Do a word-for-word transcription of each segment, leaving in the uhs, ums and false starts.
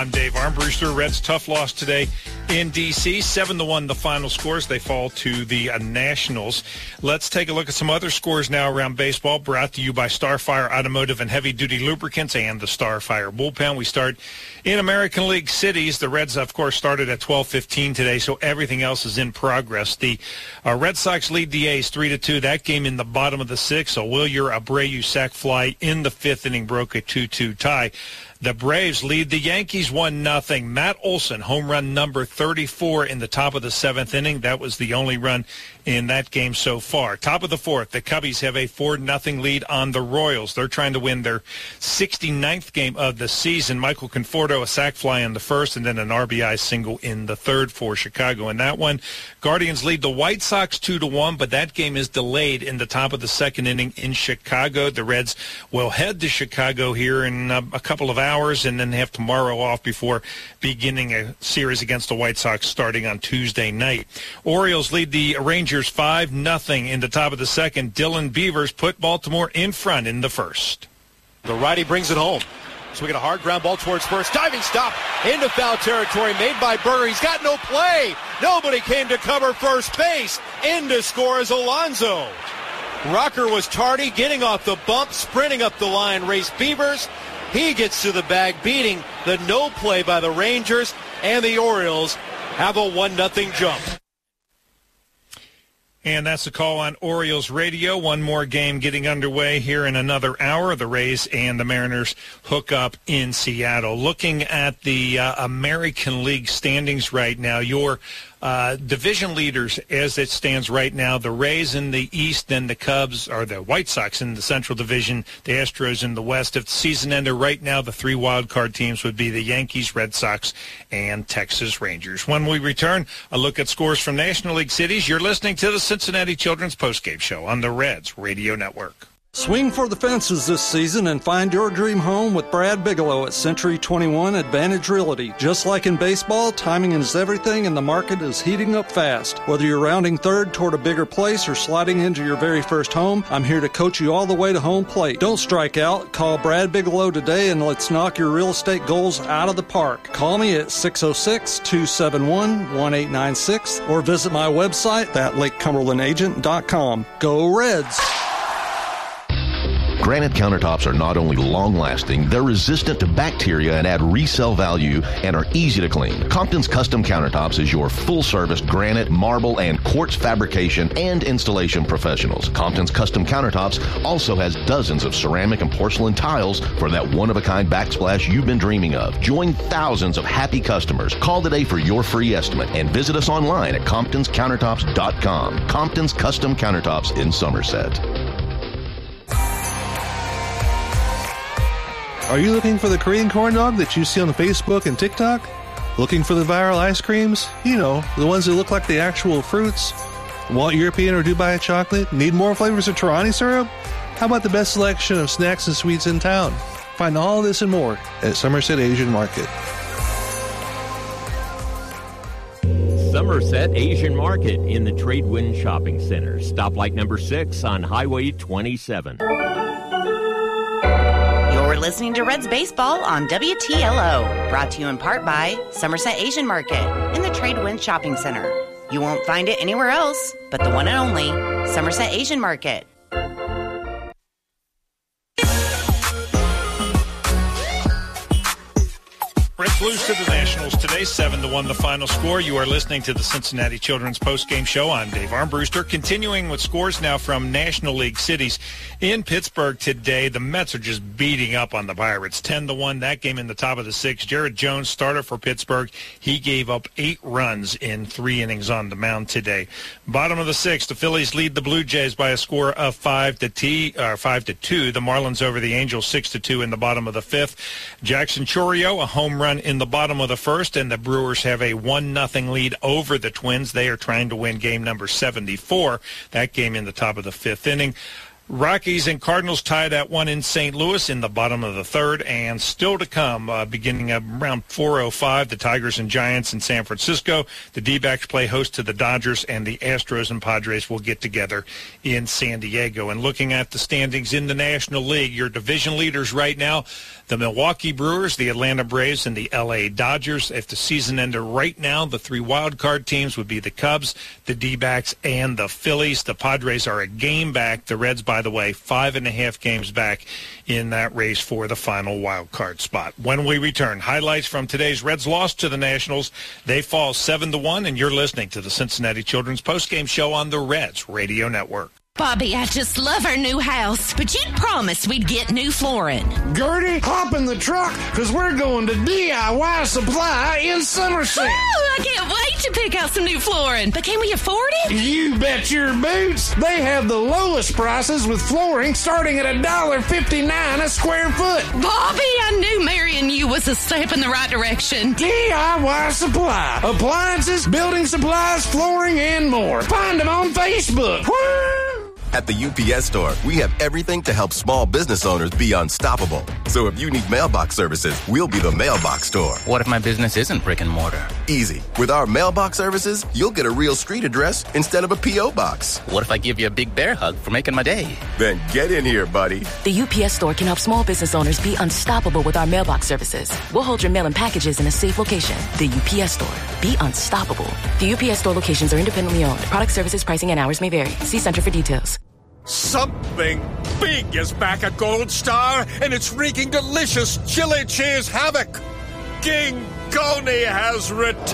I'm Dave Armbruster. Reds tough loss today in D C seven to one the final scores. They fall to the uh, Nationals. Let's take a look at some other scores now around baseball, brought to you by Starfire Automotive and Heavy Duty Lubricants and the Starfire Bullpen. We start in American League cities. The Reds, of course, started at twelve fifteen today, so everything else is in progress. The uh, Red Sox lead the A's three to two. That game in the bottom of the sixth. A Wilyer Abreu sac fly in the fifth inning broke a two two tie. The Braves lead the Yankees one nothing. Matt Olson, home run number thirty-four in the top of the seventh inning. That was the only run in that game so far. Top of the fourth, the Cubbies have a four nothing lead on the Royals. They're trying to win their sixty-ninth game of the season. Michael Conforto, a sac fly in the first, and then an R B I single in the third for Chicago. In that one, Guardians lead the White Sox two to one, but that game is delayed in the top of the second inning in Chicago. The Reds will head to Chicago here in uh, a couple of hours. Hours and then have tomorrow off before beginning a series against the White Sox starting on Tuesday night. Orioles lead the Rangers five nothing in the top of the second. Dylan Beavers put Baltimore in front in the first. The righty brings it home. So we get a hard ground ball towards first. Diving stop into foul territory made by Berger. He's got no play. Nobody came to cover first base. In to score is Alonso. Rocker was tardy, getting off the bump, sprinting up the line, raced Beavers. He gets to the bag, beating the no play by the Rangers, and the Orioles have a one nothing jump. And that's the call on Orioles radio. One more game getting underway here in another hour. The Rays and the Mariners hook up in Seattle. Looking at the uh, American League standings right now, your uh, division leaders as it stands right now, the Rays in the East and the Cubs, or the White Sox in the Central Division, the Astros in the West. If the season ended right now, the three wild card teams would be the Yankees, Red Sox, and Texas Rangers. When we return, a look at scores from National League cities. You're listening to the Cincinnati Children's Postgame Show on the Reds Radio Network. Swing for the fences this season and find your dream home with Brad Bigelow at Century twenty-one Advantage Realty. Just like in baseball, timing is everything and the market is heating up fast. Whether you're rounding third toward a bigger place or sliding into your very first home, I'm here to coach you all the way to home plate. Don't strike out. Call Brad Bigelow today and let's knock your real estate goals out of the park. Call me at six oh six, two seven one, one eight nine six or visit my website at lake cumberland agent dot com. Go Reds! Granite countertops are not only long-lasting, they're resistant to bacteria and add resale value and are easy to clean. Compton's Custom Countertops is your full-service granite, marble, and quartz fabrication and installation professionals. Compton's Custom Countertops also has dozens of ceramic and porcelain tiles for that one-of-a-kind backsplash you've been dreaming of. Join thousands of happy customers. Call today for your free estimate and visit us online at comptons countertops dot com. Compton's Custom Countertops in Somerset. Are you looking for the Korean corn dog that you see on Facebook and TikTok? Looking for the viral ice creams? You know, the ones that look like the actual fruits? Want European or Dubai chocolate? Need more flavors of Torani syrup? How about the best selection of snacks and sweets in town? Find all this and more at Somerset Asian Market. Somerset Asian Market in the Tradewind Shopping Center. Stoplight number six on Highway twenty-seven. You're listening to Reds Baseball on W T L O, brought to you in part by Somerset Asian Market in the Tradewind Shopping Center. You won't find it anywhere else but the one and only Somerset Asian Market. Reds lose to the Nationals today, seven to one the final score. You are listening to the Cincinnati Children's Postgame Show. I'm Dave Armbruster. Continuing with scores now from National League cities. In Pittsburgh today, the Mets are just beating up on the Pirates, ten to one. That game in the top of the sixth. Jared Jones, starter for Pittsburgh. He gave up eight runs in three innings on the mound today. Bottom of the sixth, the Phillies lead the Blue Jays by a score of five to T, or five to two. The Marlins over the Angels six to two in the bottom of the fifth. Jackson Chourio, a home run in the bottom of the first, and the Brewers have a one nothing lead over the Twins. They are trying to win game number seventy-four. That game in the top of the fifth inning. Rockies and Cardinals tied at one in Saint Louis in the bottom of the third, and still to come, uh, beginning around four oh five, the Tigers and Giants in San Francisco. The D-backs play host to the Dodgers, and the Astros and Padres will get together in San Diego. And looking at the standings in the National League, your division leaders right now, the Milwaukee Brewers, the Atlanta Braves, and the L A Dodgers. If the season ended right now, the three wild card teams would be the Cubs, the D-backs, and the Phillies. The Padres are a game back. The Reds, by the way, five and a half games back in that race for the final wild card spot. When we return, highlights from today's Reds loss to the Nationals. They fall seven to one, and you're listening to the Cincinnati Children's Postgame Show on the Reds Radio Network. Bobby, I just love our new house, but you'd promised we'd get new flooring. Gertie, hop in the truck, because we're going to D I Y Supply in Somerset. Oh, I can't wait to pick out some new flooring. But can we afford it? You bet your boots. They have the lowest prices with flooring starting at one dollar fifty-nine a square foot. Bobby, I knew marrying you was a step in the right direction. D I Y Supply. Appliances, building supplies, flooring, and more. Find them on Facebook. Woo! At the U P S Store, we have everything to help small business owners be unstoppable. So if you need mailbox services, we'll be the mailbox store. What if my business isn't brick and mortar? Easy. With our mailbox services, you'll get a real street address instead of a P O box. What if I give you a big bear hug for making my day? Then get in here, buddy. The U P S Store can help small business owners be unstoppable with our mailbox services. We'll hold your mail and packages in a safe location. The U P S Store. Be unstoppable. The U P S Store locations are independently owned. Product services, pricing, and hours may vary. See Center for details. Something big is back at Gold Star, and it's wreaking delicious chili cheese havoc. King Coney has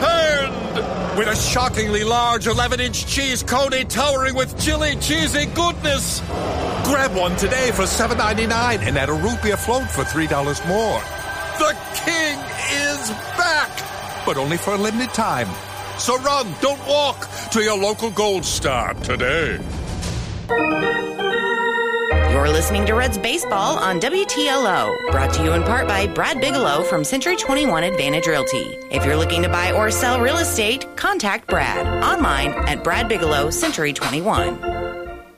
returned with a shockingly large eleven-inch cheese coney towering with chili cheesy goodness. Grab one today for seven ninety-nine and add a root beer float for three dollars more. The king is back, but only for a limited time. So run, don't walk, to your local Gold Star today. You're listening to Reds Baseball on W T L O, brought to you in part by Brad Bigelow from Century twenty-one Advantage Realty. If you're looking to buy or sell real estate, contact Brad online at Brad Bigelow Century twenty-one.